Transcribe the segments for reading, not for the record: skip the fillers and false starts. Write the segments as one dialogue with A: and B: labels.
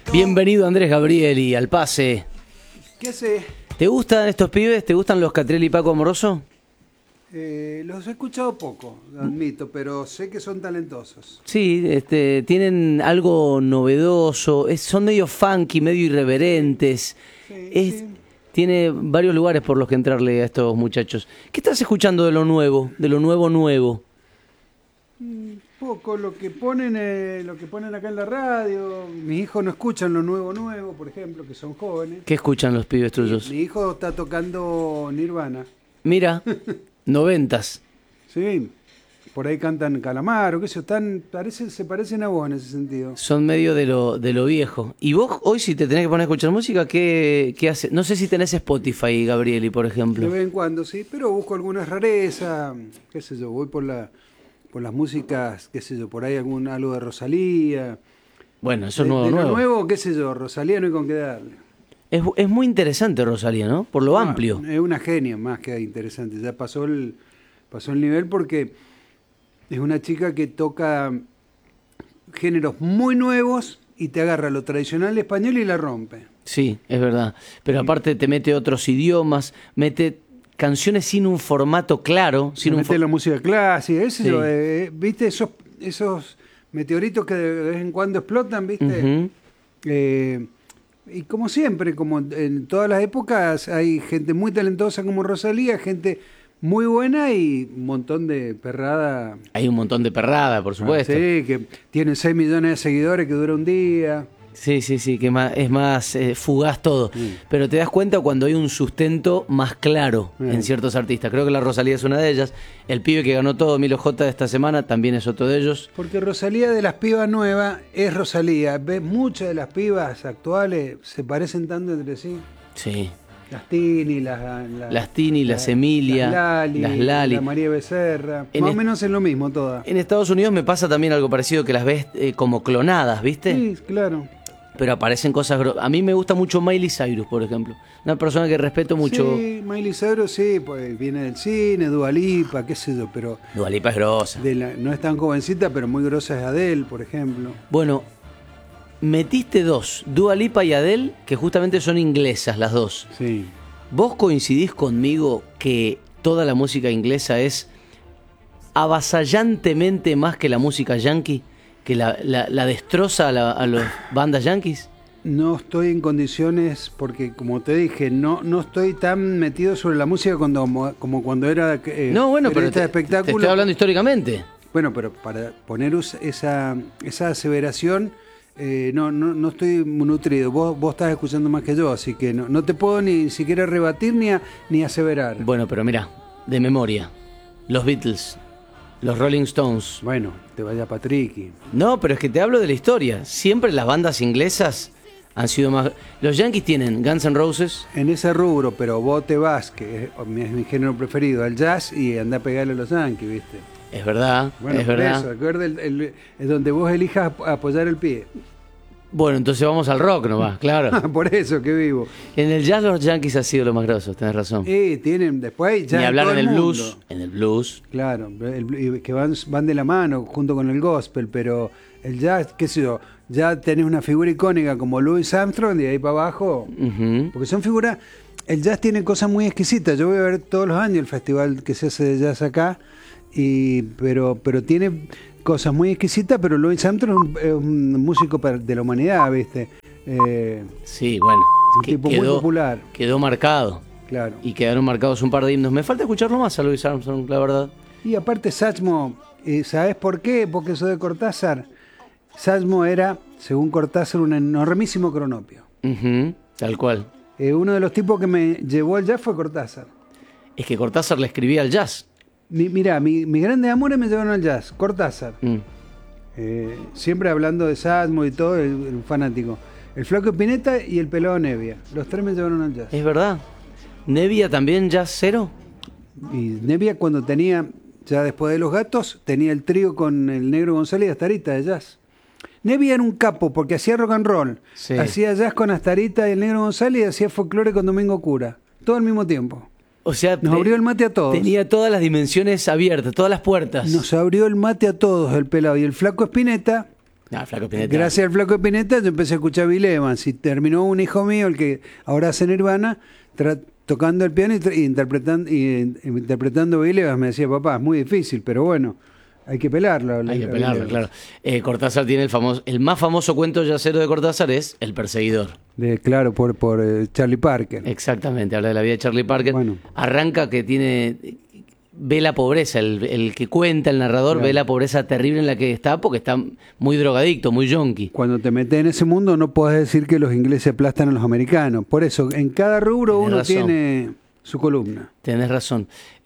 A: Bienvenido Andrés Gabrieli al pase.
B: ¿Qué hace?
A: ¿Te gustan estos pibes? ¿Te gustan los Catriel y Paco Amoroso?
B: Los he escuchado poco, lo admito, pero sé que son talentosos.
A: Sí, tienen algo novedoso, son medio funky, medio irreverentes.
B: Sí.
A: Tiene varios lugares por los que entrarle a estos muchachos. ¿Qué estás escuchando de lo nuevo, nuevo?
B: Poco lo que ponen acá en la radio. Mis hijos no escuchan lo nuevo, por ejemplo, que son jóvenes.
A: ¿Qué escuchan los pibes tuyos?
B: Mi hijo está tocando Nirvana.
A: Mira, 90s.
B: Sí, por ahí cantan Calamaro, qué sé yo, se parecen a vos en ese sentido.
A: Son medio de lo viejo. ¿Y vos hoy si te tenés que poner a escuchar música, qué haces? No sé si tenés Spotify, Gabrieli, por ejemplo.
B: De vez en cuando, sí, pero busco algunas rarezas, qué sé yo, voy por las músicas, qué sé yo, por ahí algo de Rosalía.
A: Bueno, eso es
B: de
A: nuevo.
B: Lo nuevo, qué sé yo, Rosalía no hay con qué darle.
A: Es muy interesante Rosalía, ¿no? Por lo amplio.
B: Es una genia más que interesante, ya pasó el nivel porque es una chica que toca géneros muy nuevos y te agarra lo tradicional español y la rompe.
A: Sí, es verdad. Pero aparte te mete otros idiomas, mete canciones sin un formato claro.
B: Mete la música clásica,
A: Sí.
B: ¿viste? Esos meteoritos que de vez en cuando explotan, ¿viste?
A: Uh-huh.
B: Y como siempre, como en todas las épocas, hay gente muy talentosa como Rosalía, gente muy buena y un montón de perrada.
A: Hay un montón de perrada, por supuesto.
B: Sí, que tienen 6 millones de seguidores, que dura un día.
A: Sí, que es más fugaz todo. Pero te das cuenta cuando hay un sustento más claro en ciertos artistas. Creo que la Rosalía es una de ellas. El pibe que ganó todo, Milo J, de esta semana, también es otro de ellos.
B: Porque Rosalía de las pibas nuevas es Rosalía. ¿Ves? Muchas de las pibas actuales se parecen tanto entre sí.
A: Sí.
B: Las Tini,
A: las Emilia, las Lali.
B: La María Becerra. Más o menos es lo mismo todas.
A: En Estados Unidos me pasa también algo parecido, que las ves como clonadas, ¿viste?
B: Sí, claro.
A: Pero aparecen cosas... A mí me gusta mucho Miley Cyrus, por ejemplo. Una persona que respeto mucho.
B: Sí, Miley Cyrus, sí, pues viene del cine, Dua Lipa, qué sé yo, pero...
A: Dua Lipa es grosa.
B: No es tan jovencita, pero muy grosa es Adele, por ejemplo.
A: Bueno, metiste dos, Dua Lipa y Adele, que justamente son inglesas las dos.
B: Sí.
A: ¿Vos coincidís conmigo que toda la música inglesa es avasallantemente más que la música yankee? ¿Que la destroza a las bandas yankees?
B: No estoy en condiciones, porque como te dije, no estoy tan metido sobre la música como cuando era
A: no, bueno, pero
B: de espectáculo.
A: Te estoy hablando históricamente.
B: Bueno, pero para poner esa aseveración, no estoy muy nutrido. Vos estás escuchando más que yo, así que no te puedo ni siquiera rebatir ni aseverar.
A: Bueno, pero mira, de memoria, los Beatles, los Rolling Stones.
B: Bueno, te vaya Patricky.
A: No, pero es que te hablo de la historia. Siempre las bandas inglesas han sido más... Los Yankees tienen Guns N' Roses.
B: En ese rubro, pero vos te vas, que es mi género preferido, al jazz, y andá a pegarle a los Yankees, ¿viste?
A: Es verdad,
B: bueno,
A: es verdad.
B: Eso, recuerda es donde vos elijas apoyar el pie.
A: Bueno, entonces vamos al rock nomás, claro.
B: Por eso que vivo.
A: En el jazz los Yankees han sido lo más grosos, tenés razón.
B: Tienen después ya
A: ni hablar
B: todo
A: en el
B: mundo.
A: blues. En el blues.
B: Claro, que van de la mano junto con el gospel, pero el jazz, qué sé yo, ya tenés una figura icónica como Louis Armstrong, de ahí para abajo, porque son figuras. El jazz tiene cosas muy exquisitas. Yo voy a ver todos los años el festival que se hace de jazz acá, pero tiene cosas muy exquisitas, pero Louis Armstrong es un músico de la humanidad, ¿viste?
A: Sí, bueno.
B: Un tipo muy popular.
A: Quedó marcado.
B: Claro.
A: Y quedaron marcados un par de himnos. Me falta escucharlo más a Louis Armstrong, la verdad.
B: Y aparte Satchmo, ¿sabés por qué? Porque eso de Cortázar. Satchmo era, según Cortázar, un enormísimo cronopio.
A: Tal cual.
B: Uno de los tipos que me llevó al jazz fue Cortázar.
A: Es que Cortázar le escribía al jazz.
B: Mirá, mis grandes amores me llevaron al jazz. Cortázar. Siempre hablando de Satchmo y todo, el fanático. El Flaco Spinetta y el Pelado Nevia. Los tres me llevaron al jazz.
A: Es verdad. ¿Nevia también jazz cero?
B: Y Nevia cuando tenía, ya después de Los Gatos, tenía el trío con el Negro González y Astarita de jazz. Nevia era un capo porque hacía rock and roll.
A: Sí.
B: Hacía jazz con Astarita y el Negro González y hacía folclore con Domingo Cura. Todo al mismo tiempo.
A: O sea,
B: nos abrió el mate a todos.
A: Tenía todas las dimensiones abiertas, todas las puertas.
B: Nos abrió el mate a todos el Pelado. Y el Flaco Spinetta
A: Ah, Flaco Spinetta.
B: Gracias al Flaco Spinetta yo empecé a escuchar Bill Evans y terminó un hijo mío, el que ahora hace Nirvana, tocando el piano y interpretando Bill Evans. Me decía, papá, es muy difícil, pero bueno, hay que pelarlo.
A: Hay que pelarlo, claro. Cortázar tiene el más famoso cuento yacero de Cortázar es El perseguidor.
B: Claro, por Charlie Parker.
A: Exactamente, habla de la vida de Charlie Parker.
B: Bueno.
A: Arranca que ve la pobreza, el que cuenta, el narrador, claro, ve la pobreza terrible en la que está, porque está muy drogadicto, muy yonki.
B: Cuando te metes en ese mundo no podés decir que los ingleses aplastan a los americanos. Por eso, en cada rubro Tenés uno razón. Tiene su columna.
A: Tenés razón.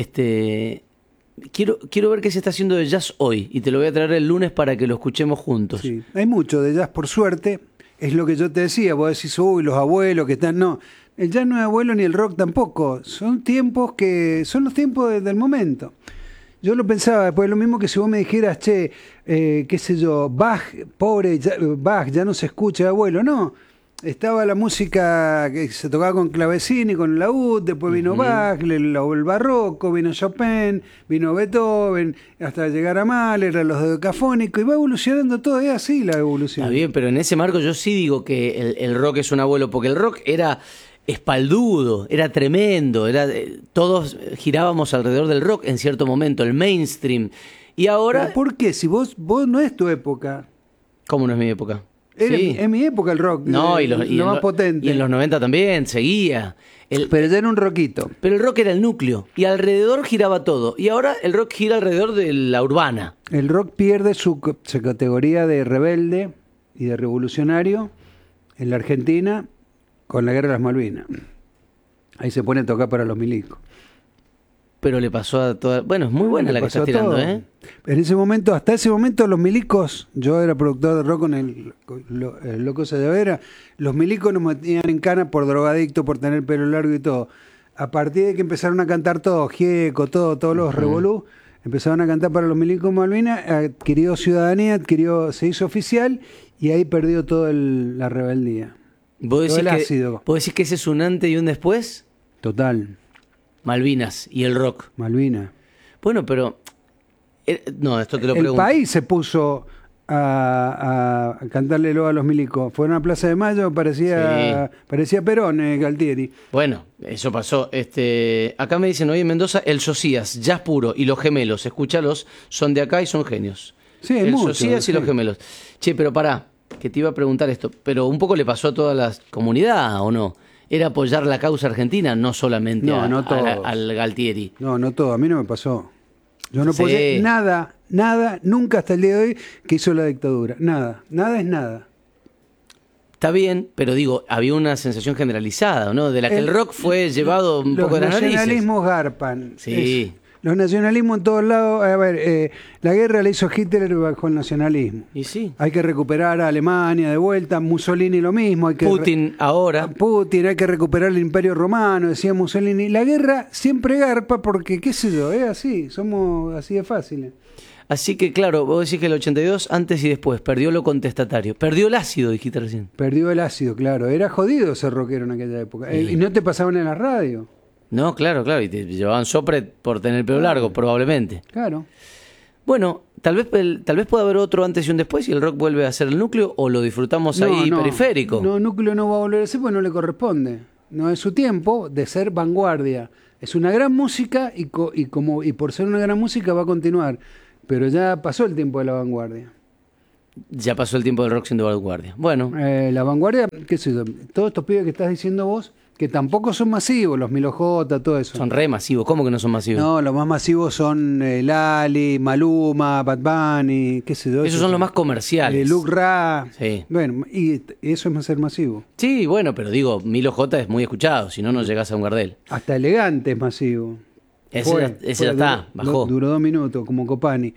A: Quiero ver qué se está haciendo de jazz hoy, y te lo voy a traer el lunes para que lo escuchemos juntos.
B: Sí, hay mucho de jazz, por suerte. Es lo que yo te decía, vos decís, uy, los abuelos que están... No, el jazz no es abuelo ni el rock tampoco. Son los tiempos del momento. Yo lo pensaba, después lo mismo que si vos me dijeras, che, qué sé yo, Bach, pobre, Bach, ya no se escucha abuelo. No, estaba la música que se tocaba con clavecín y con el laúd, después vino Bach, el barroco, vino Chopin, vino Beethoven, hasta llegar a Mahler, a los decafónicos, y va evolucionando todo, es así la evolución.
A: Está bien, pero en ese marco yo sí digo que el rock es un abuelo, porque el rock era espaldudo, era tremendo, todos girábamos alrededor del rock en cierto momento, el mainstream, y ahora...
B: ¿Pero por qué? Si vos no es tu época.
A: ¿Cómo no es mi época?
B: Sí. Es mi época el rock,
A: no,
B: lo más potente.
A: Y en los 90 también, seguía.
B: Pero ya era un rockito.
A: Pero el rock era el núcleo, y alrededor giraba todo. Y ahora el rock gira alrededor de la urbana.
B: El rock pierde su categoría de rebelde y de revolucionario en la Argentina con la Guerra de las Malvinas. Ahí se pone a tocar para los milicos.
A: Pero le pasó a toda... Bueno, es muy buena la que estás tirando, ¿eh?
B: En ese momento, hasta ese momento, los milicos, yo era productor de rock con el Loco Sayavera, los milicos nos metían en cana por drogadicto, por tener pelo largo y todo. A partir de que empezaron a cantar todos, Gieco, todos los revolú, empezaron a cantar para los milicos Malvinas, adquirió ciudadanía, se hizo oficial, y ahí perdió toda la rebeldía.
A: ¿Vos decís que ese es un antes y un después?
B: Total.
A: Malvinas y el rock.
B: Malvinas.
A: Bueno, pero... no, esto te lo pregunto.
B: El país se puso a cantarle lo a los milicos. Fueron a Plaza de Mayo, parecía Perón, Galtieri.
A: Bueno, eso pasó. Acá me dicen hoy en Mendoza, el Socias, jazz puro, y los Gemelos. Escúchalos, son de acá y son genios.
B: Sí,
A: el
B: mucho,
A: Socias y los Gemelos. Che, pero pará, que te iba a preguntar esto. Pero un poco le pasó a toda la comunidad, ¿o no? Era apoyar la causa argentina, no solamente al Galtieri.
B: No todo, a mí no me pasó. Yo no apoyé nada, nunca hasta el día de hoy que hizo la dictadura. Nada es nada.
A: Está bien, pero digo, había una sensación generalizada, ¿no? De la que el rock fue llevado un poco de las narices.
B: Los nacionalismos garpan.
A: Sí.
B: Los nacionalismos en todos lados. A ver, la guerra la hizo Hitler bajo el nacionalismo.
A: Y sí.
B: Hay que recuperar a Alemania de vuelta, Mussolini lo mismo.
A: Putin ahora.
B: Hay que recuperar el Imperio Romano, decía Mussolini. La guerra siempre garpa porque, qué sé yo, es así, somos así de fáciles.
A: Así que, claro, vos decís que el 82, antes y después, perdió lo contestatario. Perdió el ácido, dijiste recién.
B: Perdió el ácido, claro. Era jodido ser rockero en aquella época. Y no te pasaban en la radio.
A: No, claro, y te llevaban sopre por tener el pelo largo, probablemente.
B: Claro.
A: Bueno, tal vez pueda haber otro antes y un después y el rock vuelve a ser el núcleo, o lo disfrutamos periférico.
B: No, núcleo no va a volver a ser porque no le corresponde. No es su tiempo de ser vanguardia. Es una gran música y por ser una gran música va a continuar. Pero ya pasó el tiempo de la vanguardia.
A: Ya pasó el tiempo del rock siendo vanguardia. Bueno.
B: La vanguardia, qué sé yo, todos estos pibes que estás diciendo vos, que tampoco son masivos, los Milo J, todo eso.
A: Son re masivos, ¿cómo que no son masivos?
B: No, los más masivos son Lali, Maluma, Bad Bunny, qué sé yo.
A: Esos son los más comerciales.
B: Luke Ra.
A: Sí.
B: Bueno, y eso es más ser masivo.
A: Sí, bueno, pero digo, Milo J es muy escuchado, si no, no llegás a un Gardel.
B: Hasta Elegante es masivo.
A: Ese ya está, bajó.
B: Duró 2 minutos, como Copani.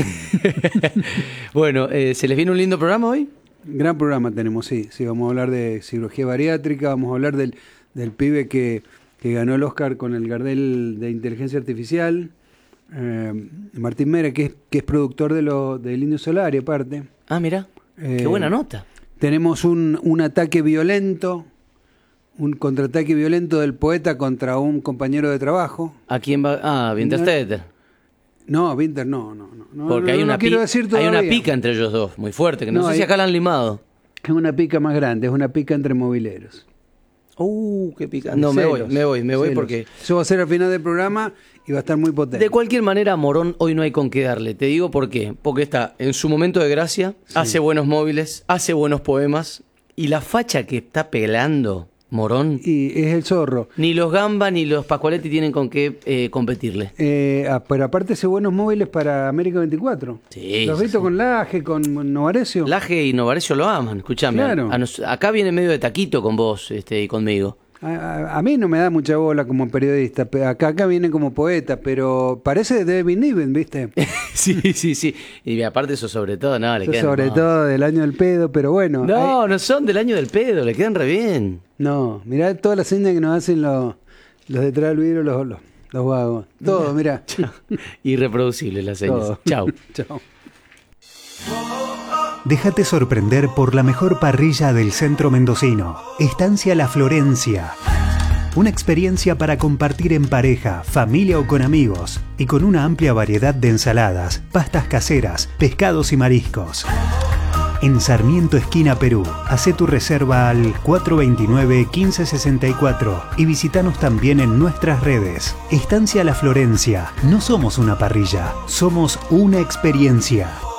A: Bueno, ¿se les viene un lindo programa hoy?
B: Gran programa tenemos, sí. Vamos a hablar de cirugía bariátrica, vamos a hablar del pibe que ganó el Oscar con el Gardel de inteligencia artificial, Martín Mera, que es productor del Indio Solari, aparte.
A: Ah, mira, qué buena nota.
B: Tenemos un ataque violento, un contraataque violento del poeta contra un compañero de trabajo.
A: ¿A quién va? Ah, Winterstetter.
B: No, Winter no.
A: Porque hay una
B: quiero decir
A: hay
B: todavía.
A: una pica entre ellos dos, muy fuerte, que no sé si
B: hay-
A: acá la han limado.
B: Es una pica más grande, es una pica entre mobileros.
A: Qué pica. No, me voy
B: Celos.
A: porque...
B: Eso va a ser al final del programa y va a estar muy potente.
A: De cualquier manera, Morón hoy no hay con qué darle. Te digo por qué. Porque está en su momento de gracia, hace buenos móviles, hace buenos poemas, y la facha que está pelando Morón,
B: Y es el zorro.
A: ni los Gamba ni los Pascualetti tienen con qué competirle.
B: Pero aparte hace buenos móviles para América 24.
A: Sí,
B: ¿Lo has visto con Laje, con Novarecio?
A: Laje y Novarecio lo aman, escuchame.
B: Claro.
A: Acá viene medio de taquito con vos y conmigo.
B: A mí no me da mucha bola como periodista. Acá viene como poeta, pero parece de David Niven, ¿viste?
A: Sí. Y aparte eso sobre todo, no, le
B: Eso
A: quedan...
B: sobre
A: no.
B: todo del año del pedo, pero bueno.
A: No son del año del pedo, le quedan re bien.
B: No, mirá todas las señas que nos hacen los detrás del vidrio, los vagos. Todo, mirá.
A: Irreproducible las señas.
B: Todo.
A: Chau.
B: Chao.
C: Déjate sorprender por la mejor parrilla del centro mendocino. Estancia La Florencia. Una experiencia para compartir en pareja, familia o con amigos. Y con una amplia variedad de ensaladas, pastas caseras, pescados y mariscos. En Sarmiento, esquina Perú. Hacé tu reserva al 429-1564 y visítanos también en nuestras redes. Estancia La Florencia. No somos una parrilla, somos una experiencia.